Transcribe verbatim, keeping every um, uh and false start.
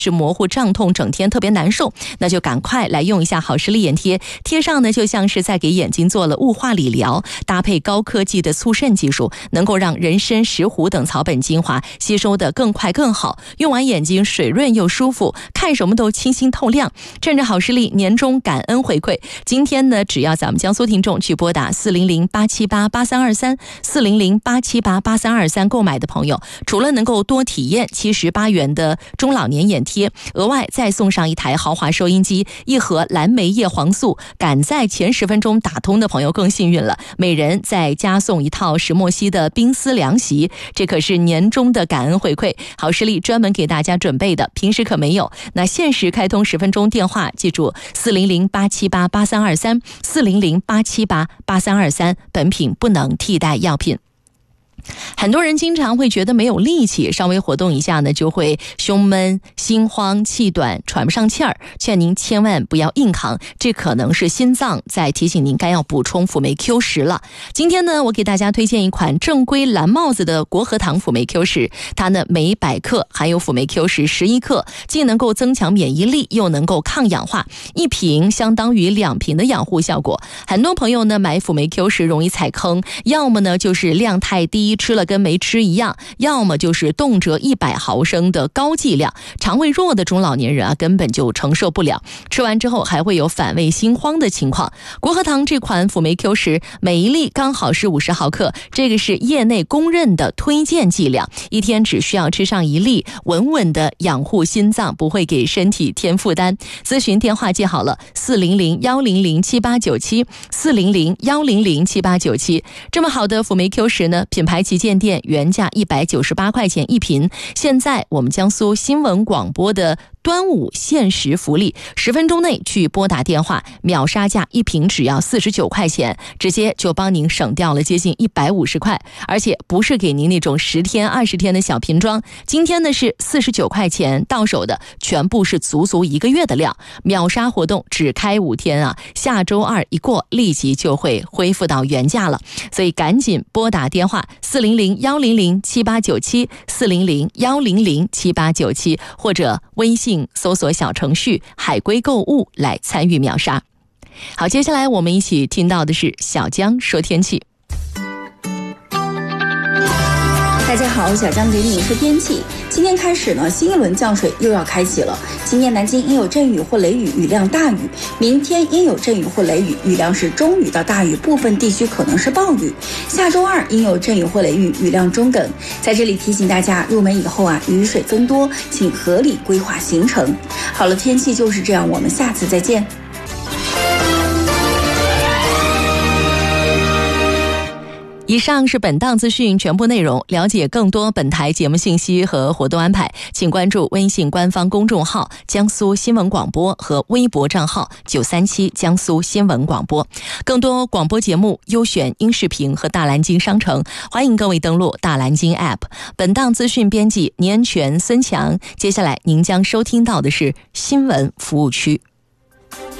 是模糊胀痛，整天特别难受，那就赶快来用一下好视力眼贴，贴上呢就像是在给眼睛做了雾化理疗，搭配高科技的促渗技术，能够让人参、石斛等草本精华吸收的更快更好，用完眼睛水润又舒服，看什么都清新透亮。趁着好视力年终感恩回馈，今天呢只要咱们江苏听众去拨打四零零八七八八三二三 四零零八七八八三二三购买的朋友，除了能够多体验七十八元的中老年眼贴，额外再送上一台豪华收音机，一盒蓝莓叶黄素，赶在前十分钟打通的朋友更幸运了，每人再加送一套石墨烯的冰丝凉席，这可是年终的感恩回馈，好视力专门给大家准备的，平时可没有。那限时开通十分钟电话，记住四零零八七八八三二三 四零零八七八八三二三，本品不能替代药品。很多人经常会觉得没有力气，稍微活动一下呢就会胸闷、心慌、气短、喘不上气儿，劝您千万不要硬扛，这可能是心脏在提醒您该要补充辅酶 Q 十了。今天呢，我给大家推荐一款正规蓝帽子的国和堂辅酶 Q 十，它呢每百克含有辅酶 Q 十十一克，既能够增强免疫力，又能够抗氧化，一瓶相当于两瓶的养护效果。很多朋友呢买辅酶 Q 十容易踩坑，要么呢就是量太低，吃了跟没吃一样，要么就是动辄一百毫升的高剂量，肠胃弱的中老年人啊根本就承受不了，吃完之后还会有反胃心慌的情况。国和堂这款辅酶 Q 十每一粒刚好是五十毫克，这个是业内公认的推荐剂量，一天只需要吃上一粒，稳稳的养护心脏，不会给身体添负担。咨询电话记好了，四零零一零零七八九七 四零零一零零七八九七。这么好的辅酶 Q 十呢，品牌旗舰店原价一百九十八块钱一瓶，现在我们江苏新闻广播的端午限时福利，十分钟内去拨打电话，秒杀价一瓶只要四十九块钱，直接就帮您省掉了接近一百五十块，而且不是给您那种十天二十天的小瓶装，今天呢是四十九块钱到手的，全部是足足一个月的量，秒杀活动只开五天啊，下周二一过立即就会恢复到原价了，所以赶紧拨打电话四零零一零零七八九七 四零零一零零七八九七，或者微信搜索小程序海龟购物来参与秒杀。好，接下来我们一起听到的是小江说天气。 大家好，小江给你说天气。今天开始呢，新一轮降水又要开启了。今天南京阴有阵雨或雷雨，雨量大雨；明天阴有阵雨或雷雨，雨量是中雨到大雨，部分地区可能是暴雨。下周二阴有阵雨或雷雨，雨量中等。在这里提醒大家，入梅以后啊，雨水增多，请合理规划行程。好了，天气就是这样，我们下次再见。 以上是本档资讯全部内容，了解更多本台节目信息和活动安排，请关注微信官方公众号江苏新闻广播和微博账号九三七江苏新闻广播。更多广播节目、优选音视频和大蓝鲸商城，欢迎各位登录大蓝鲸 App。 本档资讯编辑年全孙强，接下来您将收听到的是新闻服务区。